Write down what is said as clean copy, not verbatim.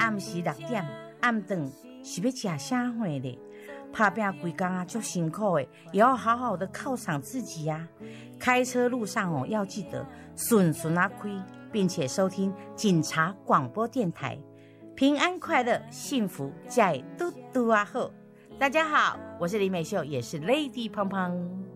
暗时6点，暗顿是要吃啥货咧？打拼规工啊，足辛苦的，也要好好的犒赏自己呀。开车路上哦，要记得顺顺啊开，并且收听警察广播电台，平安快乐，幸福在嘟嘟啊后。大家好，我是李美秀，也是 Lady 胖胖。